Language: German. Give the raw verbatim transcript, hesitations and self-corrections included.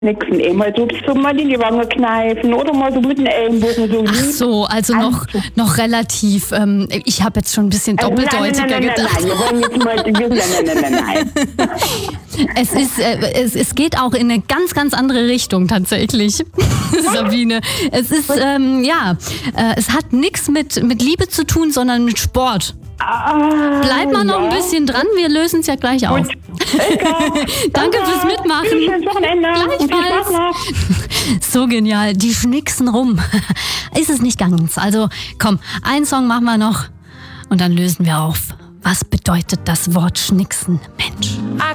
Nixen, eh mal so, so mal in die Wange kneifen oder mal so mit den Ellenbogen so. Ach so, also noch, noch relativ, ähm, ich habe jetzt schon ein bisschen doppeldeutiger nein, nein, nein, gedacht. nein, wir wollen jetzt mal, nein, nein, nein, nein, nein. Es ist, äh, es, es geht auch in eine ganz, ganz andere Richtung tatsächlich, Sabine. Es ist, ähm, ja, äh, es hat nichts mit, mit Liebe zu tun, sondern mit Sport. Ah, Bleib mal noch ja. ein bisschen dran, wir lösen es ja gleich auf. Gut. Okay. Danke fürs Mitmachen. Schönes Wochenende. Und viel Spaß noch. So genial, die schnicksen rum. Ist es nicht ganz. Also komm, einen Song machen wir noch und dann lösen wir auf. Was bedeutet das Wort schnicksen, Mensch? I